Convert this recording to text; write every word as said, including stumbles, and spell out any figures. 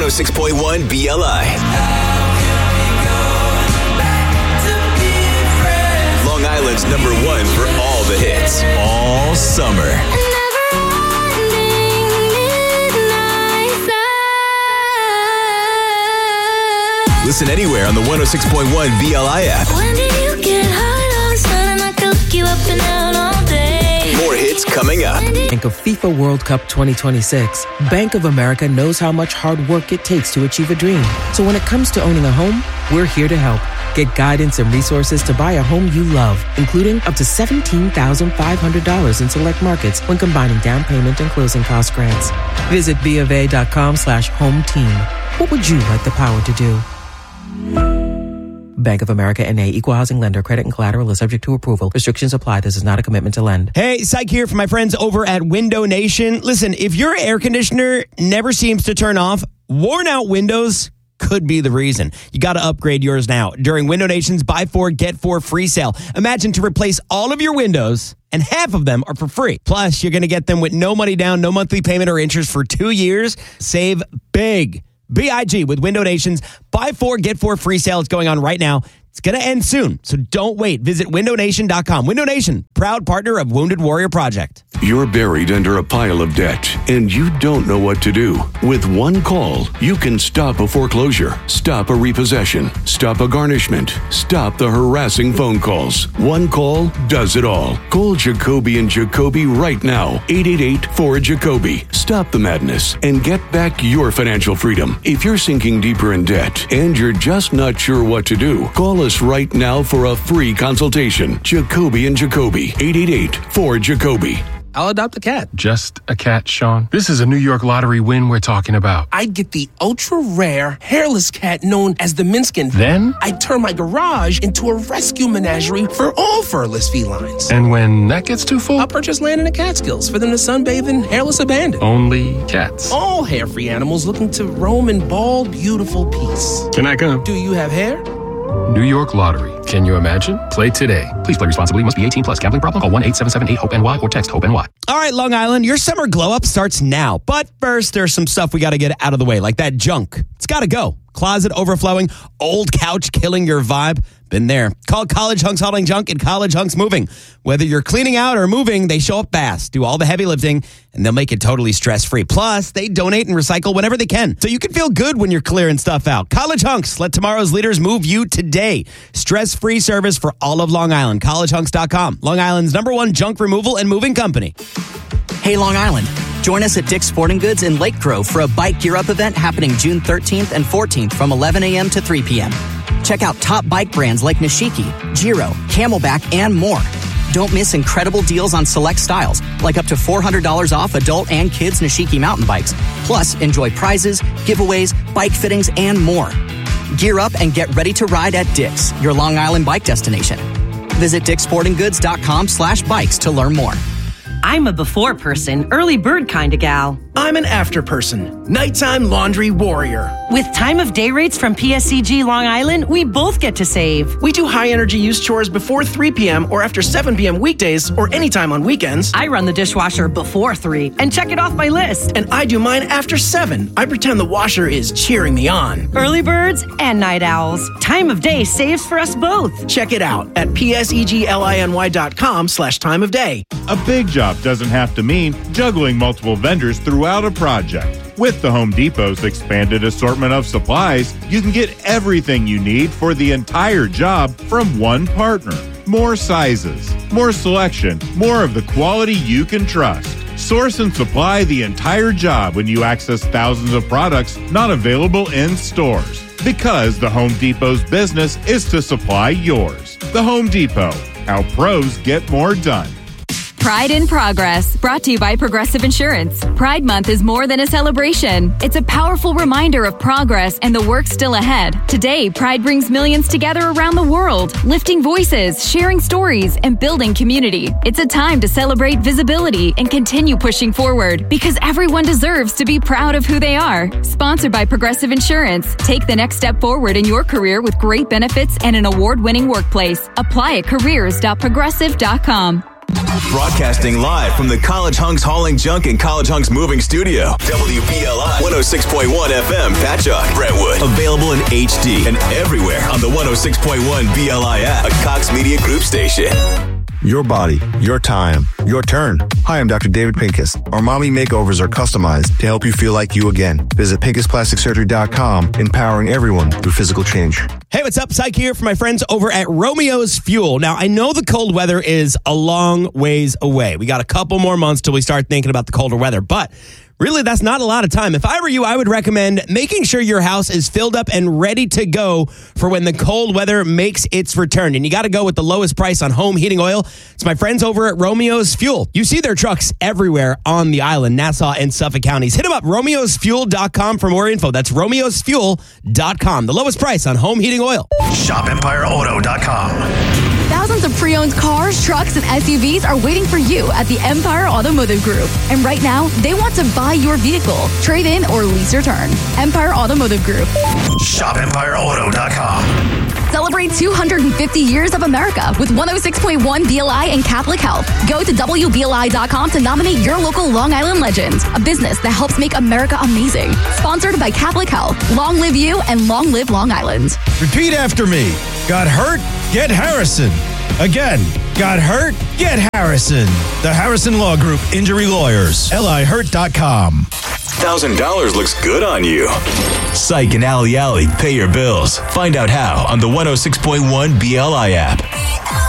oh six point one B L I. Long Island's number one for all the hits, all summer. Listen anywhere on the one oh six point one B L I app. When did you get hard all of a sudden? I could look you up and out all day. More hits coming up. Think of FIFA World Cup twenty twenty-six. Bank of America knows how much hard work it takes to achieve a dream. So when it comes to owning a home, we're here to help. Get guidance and resources to buy a home you love, including up to seventeen thousand five hundred dollars in select markets when combining down payment and closing cost grants. Visit BofA.com slash home team. What would you like the power to do? Bank of America N A, Equal Housing Lender. Credit and collateral is subject to approval. Restrictions apply. This is not a commitment to lend. Hey, Psych here for my friends over at Window Nation. Listen, if your air conditioner never seems to turn off, worn out windows could be the reason. You got to upgrade yours now during Window Nation's Buy Four, Get Four free sale. Imagine to replace all of your windows, and half of them are for free. Plus, you're going to get them with no money down, no monthly payment or interest for two years. Save big. B I G with Window Nation's Buy Four, Get Four free sale. It's going on right now. It's going to end soon, so don't wait. Visit window nation dot com. Window Nation, proud partner of Wounded Warrior Project. You're buried under a pile of debt, and you don't know what to do. With one call, you can stop a foreclosure, stop a repossession, stop a garnishment, stop the harassing phone calls. One call does it all. Call Jacoby and Jacoby right now. eight eight eight, four, Jacoby. Stop the madness and get back your financial freedom. If you're sinking deeper in debt and you're just not sure what to do, call us right now for a free consultation. Jacoby and Jacoby. eight eight eight, four, Jacoby. I'll adopt a cat. Just a cat, Sean? This is a New York lottery win we're talking about. I'd get the ultra-rare, hairless cat known as the Minskin. Then? I'd turn my garage into a rescue menagerie for all furless felines. And when that gets too full? I'll purchase land in the Catskills for them to sunbathe in hairless abandon. Only cats. All hair-free animals looking to roam in bald, beautiful peace. Can I come? Do you have hair? New York Lottery. Can you imagine? Play today. Please play responsibly. Must be eighteen plus. Gambling problem? Call one eight seven seven eight hope N Y or text HOPE-N Y. All right, Long Island, your summer glow-up starts now. But first, there's some stuff we got to get out of the way, like that junk. It's got to go. Closet overflowing, old couch killing your vibe. Been there. Call College Hunks Hauling Junk and College Hunks Moving. Whether you're cleaning out or moving, they show up fast, do all the heavy lifting, and they'll make it totally stress-free. Plus, they donate and recycle whenever they can, so you can feel good when you're clearing stuff out. College Hunks, let tomorrow's leaders move you today. Stress-free service for all of Long Island. college hunks dot com, Long Island's number one junk removal and moving company. Hey, Long Island. Join us at Dick's Sporting Goods in Lake Grove for a Bike Gear Up event happening June thirteenth and fourteenth from eleven a.m. to three p.m. Check out top bike brands like Nishiki, Giro, Camelback, and more. Don't miss incredible deals on select styles, like up to four hundred dollars off adult and kids Nishiki mountain bikes. Plus, enjoy prizes, giveaways, bike fittings, and more. Gear up and get ready to ride at Dick's, your Long Island bike destination. Visit dicks sporting goods dot com slash bikes to learn more. I'm a before person, early bird kind of gal. I'm an after person, nighttime laundry warrior. With time of day rates from P S C G Long Island, we both get to save. We do high energy use chores before three p.m. or after seven p.m. weekdays or anytime on weekends. I run the dishwasher before three and check it off my list. And I do mine after seven. I pretend the washer is cheering me on. Early birds and night owls. Time of day saves for us both. Check it out at P S E G L I N Y dot com slash time of day. A big job doesn't have to mean juggling multiple vendors throughout a project. With the Home Depot's expanded assortment of supplies, you can get everything you need for the entire job from one partner. More sizes, more selection, more of the quality you can trust. Source and supply the entire job when you access thousands of products not available in stores. Because the Home Depot's business is to supply yours. The Home Depot, how pros get more done. Pride in Progress, brought to you by Progressive Insurance. Pride Month is more than a celebration. It's a powerful reminder of progress and the work still ahead. Today, Pride brings millions together around the world, lifting voices, sharing stories, and building community. It's a time to celebrate visibility and continue pushing forward, because everyone deserves to be proud of who they are. Sponsored by Progressive Insurance. Take the next step forward in your career with great benefits and an award-winning workplace. Apply at careers dot progressive dot com. Broadcasting live from the College Hunks Hauling Junk and College Hunks Moving Studio. W B L I one oh six point one F M, Patchogue, Brentwood. Available in H D and everywhere on the one oh six point one B L I app, a Cox Media Group station. Your body, your time, your turn. Hi, I'm Doctor David Pincus. Our mommy makeovers are customized to help you feel like you again. Visit pincus plastic surgery dot com, empowering everyone through physical change. Hey, what's up? Psych here for my friends over at Romeo's Fuel. Now, I know the cold weather is a long ways away. We got a couple more months till we start thinking about the colder weather, but really, that's not a lot of time. If I were you, I would recommend making sure your house is filled up and ready to go for when the cold weather makes its return. And you got to go with the lowest price on home heating oil. It's my friends over at Romeo's Fuel. You see their trucks everywhere on the island, Nassau and Suffolk counties. Hit them up, romeos fuel dot com for more info. That's romeos fuel dot com. The lowest price on home heating oil. shop empire auto dot com. Thousands of pre-owned cars, trucks, and S U Vs are waiting for you at the Empire Automotive Group. And right now, they want to buy your vehicle, trade in, or lease your turn. Empire Automotive Group. shop empire auto dot com. Celebrate two hundred fifty years of America with one oh six point one B L I and Catholic Health. Go to W B L I dot com to nominate your local Long Island legend, a business that helps make America amazing. Sponsored by Catholic Health. Long live you and long live Long Island. Repeat after me. Got hurt? Get Harrison. Again, got hurt? Get Harrison. The Harrison Law Group Injury Lawyers. L I hurt dot com. one thousand dollars looks good on you. Psych and Alley Alley pay your bills. Find out how on the one oh six point one B L I app.